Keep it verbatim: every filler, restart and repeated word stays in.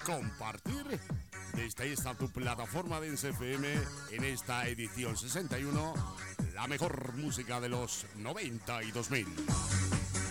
compartir desde esta tu plataforma de Dance F M en esta edición sesenta y uno, la mejor música de los noventa y dos mil.